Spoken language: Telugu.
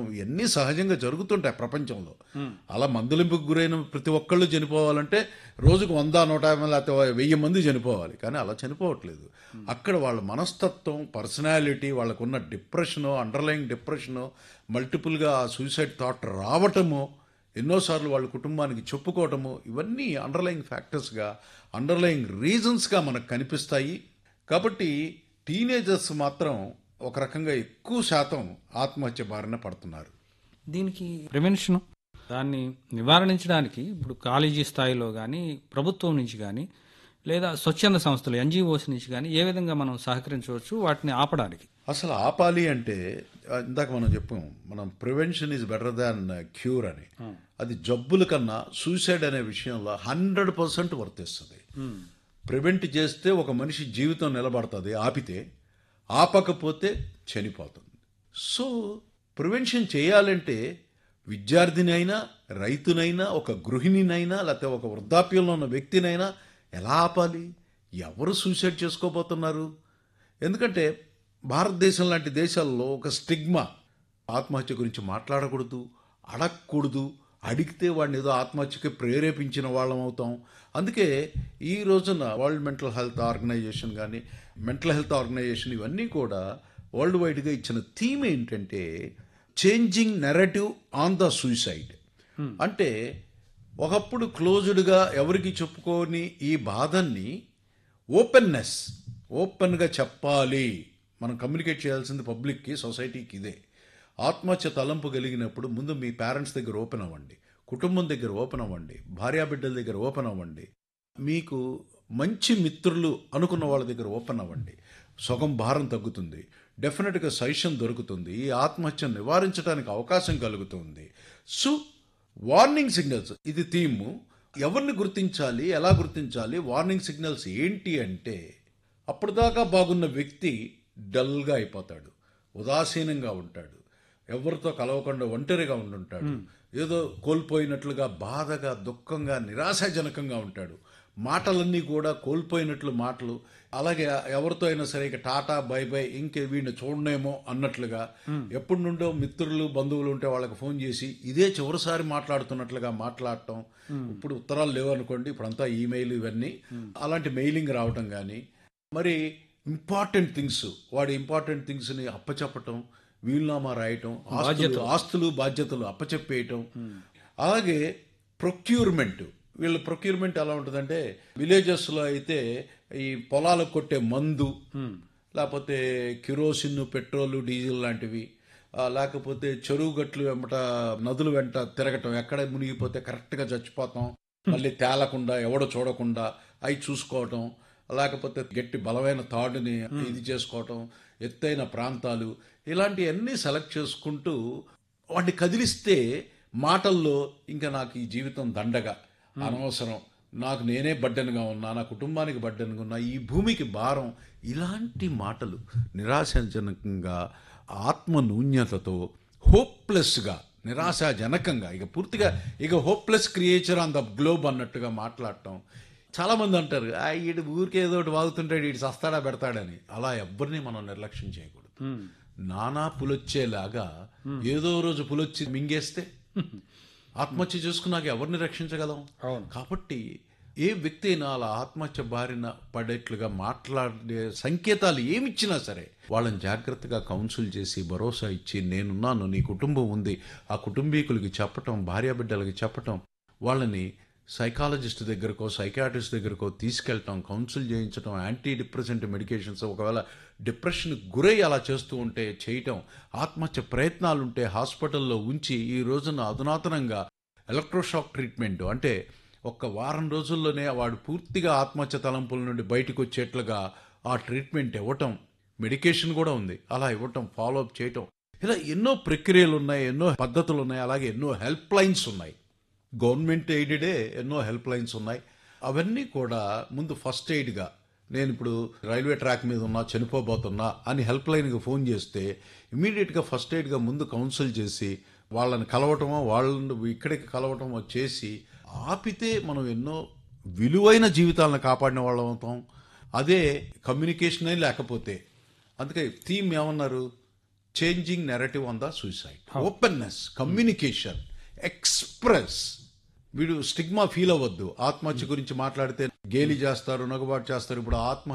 ఇవన్నీ సహజంగా జరుగుతుంటాయి ప్రపంచంలో. అలా మందులింపుకు గురైన ప్రతి ఒక్కళ్ళు చనిపోవాలంటే రోజుకు 100, 150 లేకపోతే 1000 మంది చనిపోవాలి. కానీ అలా చనిపోవట్లేదు. అక్కడ వాళ్ళ మనస్తత్వం, పర్సనాలిటీ, వాళ్ళకున్న depression, underlying depression, మల్టిపుల్గా suicide thought రావటము, ఎన్నోసార్లు వాళ్ళ కుటుంబానికి చెప్పుకోవటము, ఇవన్నీ అండర్లయింగ్ ఫ్యాక్టర్స్గా, అండర్లయింగ్ రీజన్స్గా మనకు కనిపిస్తాయి. కాబట్టి టీనేజర్స్ మాత్రం ఒక రకంగా ఎక్కువ శాతం ఆత్మహత్య బారిన పడుతున్నారు. దీనికి ప్రివెన్షన్, దాన్ని నివారించడానికి ఇప్పుడు కాలేజీ స్థాయిలో కానీ, ప్రభుత్వం నుంచి కానీ, లేదా స్వచ్ఛంద సంస్థలు ఎన్జిఓస్ నుంచి కానీ ఏ విధంగా మనం సహకరించవచ్చు వాటిని ఆపడానికి? అసలు ఆపాలి అంటే ఇందాక మనం చెప్పాం, మనం prevention is better than cure అని. అది జబ్బుల కన్నా సూసైడ్ అనే విషయంలో 100% వర్తిస్తుంది. ప్రివెంట్ చేస్తే ఒక మనిషి జీవితం నిలబడుతుంది, ఆపకపోతే చనిపోతుంది. సో ప్రివెన్షన్ చేయాలంటే విద్యార్థినైనా, రైతునైనా, ఒక గృహిణినైనా, లేకపోతే ఒక వృద్ధాప్యంలో ఉన్న వ్యక్తినైనా ఎలా ఆపాలి? ఎవరు సూసైడ్ చేసుకోబోతున్నారు? ఎందుకంటే భారతదేశం లాంటి దేశాల్లో ఒక స్టిగ్మా, ఆత్మహత్య గురించి మాట్లాడకూడదు, అడగకూడదు, అడిగితే వాడిని ఏదో ఆత్మహత్యకి ప్రేరేపించిన వాళ్ళం అవుతాం. అందుకే ఈ రోజున వరల్డ్ మెంటల్ హెల్త్ ఆర్గనైజేషన్ కానీ, మెంటల్ హెల్త్ ఆర్గనైజేషన్ ఇవన్నీ కూడా వరల్డ్ వైడ్గా ఇచ్చిన థీమ్ ఏంటంటే changing narrative on the suicide. అంటే ఒకప్పుడు క్లోజ్డ్గా ఎవరికి చెప్పుకోని ఈ బాధని ఓపెన్గా చెప్పాలి. మనం కమ్యూనికేట్ చేయాల్సింది పబ్లిక్కి, సొసైటీకి. ఇదే ఆత్మహత్య తలంపు కలిగినప్పుడు ముందు మీ పేరెంట్స్ దగ్గర ఓపెన్ అవ్వండి, కుటుంబం దగ్గర ఓపెన్ అవ్వండి, భార్యాబిడ్డల దగ్గర ఓపెన్ అవ్వండి, మీకు మంచి మిత్రులు అనుకున్న వాళ్ళ దగ్గర ఓపెన్ అవ్వండి. సగం భారం తగ్గుతుంది, డెఫినెట్గా సజెషన్ దొరుకుతుంది, ఈ ఆత్మహత్యను నివారించడానికి అవకాశం కలుగుతుంది. సో వార్నింగ్ సిగ్నల్స్, ఇది థీము. ఎవరిని గుర్తించాలి, ఎలా గుర్తించాలి, వార్నింగ్ సిగ్నల్స్ ఏంటి అంటే అప్పటిదాకా బాగున్న వ్యక్తి డల్గా అయిపోతాడు, ఉదాసీనంగా ఉంటాడు, ఎవరితో కలవకుండా ఒంటరిగా ఉండుంటాడు, ఏదో కోల్పోయినట్లుగా బాధగా, దుఃఖంగా, నిరాశాజనకంగా ఉంటాడు, మాటలన్నీ కూడా కోల్పోయినట్లు మాటలు. అలాగే ఎవరితో అయినా సరే ఇక టాటా బై బై, ఇంకే వీడిని చూడనేమో అన్నట్లుగా, ఎప్పటి నుండో మిత్రులు బంధువులు ఉంటే వాళ్ళకి ఫోన్ చేసి ఇదే చివరిసారి మాట్లాడుతున్నట్లుగా మాట్లాడటం. ఇప్పుడు ఉత్తరాలు లేవు అనుకోండి, ఇప్పుడంతా ఈమెయిల్, ఇవన్నీ అలాంటి మెయిలింగ్ రావటం. కానీ మరి ఇంపార్టెంట్ థింగ్స్, వాడి ఇంపార్టెంట్ థింగ్స్ని అప్పచెప్పటం, వీలునామా రాయటం, ఆస్తులు బాధ్యతలు అప్పచెప్పేయటం. అలాగే ప్రొక్యూర్మెంట్, వీళ్ళ ప్రొక్యూర్మెంట్ ఎలా ఉంటుందంటే విలేజెస్లో అయితే ఈ పొలాలకు కొట్టే మందు, లేకపోతే కిరోసిన్, పెట్రోల్, డీజిల్ లాంటివి, లేకపోతే చెరువు గట్లు వెంబట, నదుల వెంట తిరగటం, ఎక్కడ మునిగిపోతే కరెక్ట్గా చచ్చిపోతాం, మళ్ళీ తేలకుండా ఎవడో చూడకుండా అవి చూసుకోవటం, లేకపోతే గట్టి బలమైన తాడుని ఇది చేసుకోవటం, ఎత్తైన ప్రాంతాలు, ఇలాంటివన్నీ సెలెక్ట్ చేసుకుంటూ వాడిని కదిలిస్తే మాటల్లో ఇంకా నాకు ఈ జీవితం దండగా, అనవసరం, నాకు నేనే బడ్డెన్గా ఉన్నా, నా కుటుంబానికి బడ్డెన్గా ఉన్నా, ఈ భూమికి భారం, ఇలాంటి మాటలు నిరాశాజనకంగా, ఆత్మనూన్యతతో, హోప్లెస్గా, నిరాశాజనకంగా, ఇక పూర్తిగా ఇక hopeless creature on the globe అన్నట్టుగా మాట్లాడటం. చాలామంది అంటారు ఈడు ఊరికే ఏదో ఒకటి వాగుతుంటాడు, ఈడు సస్తాడా పెడతాడని. అలా ఎవ్వరిని మనం నిర్లక్ష్యం చేయకూడదు. నానా పులొచ్చేలాగా ఏదో రోజు పులొచ్చి మింగేస్తే ఆత్మహత్య చేసుకున్నాక ఎవరిని రక్షించగలం? కాబట్టి ఏ వ్యక్తి అయినా అలా ఆత్మహత్య బారిన పడేట్లుగా మాట్లాడే సంకేతాలు ఏమిచ్చినా సరే వాళ్ళని జాగ్రత్తగా కౌన్సిల్ చేసి, భరోసా ఇచ్చి, నేనున్నాను, నీ కుటుంబం ఉంది, ఆ కుటుంబీకులకి చెప్పటం, భార్యాబిడ్డలకి చెప్పటం, వాళ్ళని సైకాలజిస్ట్ దగ్గరకో, సైకాట్రిస్ట్ దగ్గరకో తీసుకెళ్ళటం, కౌన్సిల్ చేయించడం, యాంటీ డిప్రెసెంట్ మెడికేషన్స్, ఒకవేళ డిప్రెషన్కి గురై అలా చేస్తూ ఉంటే చేయటం, ఆత్మహత్య ప్రయత్నాలుంటే హాస్పిటల్లో ఉంచి, ఈ రోజున అధునాతనంగా ఎలక్ట్రోషాక్ ట్రీట్మెంట్, అంటే ఒక్క వారం రోజుల్లోనే వాడు పూర్తిగా ఆత్మహత్య తలంపుల నుండి బయటకు వచ్చేట్లుగా ఆ ట్రీట్మెంట్ ఇవ్వటం, మెడికేషన్ కూడా ఉంది, అలా ఇవ్వటం, ఫాలోఅప్ చేయటం, ఇలా ఎన్నో ప్రక్రియలు ఉన్నాయి, ఎన్నో పద్ధతులు ఉన్నాయి. అలాగే ఎన్నో హెల్ప్ లైన్స్ ఉన్నాయి, గవర్నమెంట్ ఎయిడెడే ఎన్నో హెల్ప్ లైన్స్ ఉన్నాయి. అవన్నీ కూడా ముందు ఫస్ట్ ఎయిడ్గా, నేను ఇప్పుడు రైల్వే ట్రాక్ మీద ఉన్నా, చనిపోబోతున్నా అని హెల్ప్ లైన్కి ఫోన్ చేస్తే ఇమీడియట్గా ఫస్ట్ ఎయిడ్గా ముందు కౌన్సిల్ చేసి వాళ్ళని కలవటమో, వాళ్ళని ఇక్కడికి కలవటమో చేసి ఆపితే మనం ఎన్నో విలువైన జీవితాలను కాపాడిన వాళ్ళం అవుతాం. అదే కమ్యూనికేషనే లేకపోతే, అందుకే థీమ్ ఏమన్నారు, changing narrative on the suicide. Openness, communication, express. వీడు స్టిగ్మా ఫీల్ అవ్వద్దు. ఆత్మహత్య గురించి మాట్లాడితే గేలి చేస్తారు, నగుబాటు చేస్తారు. ఇప్పుడు ఆత్మ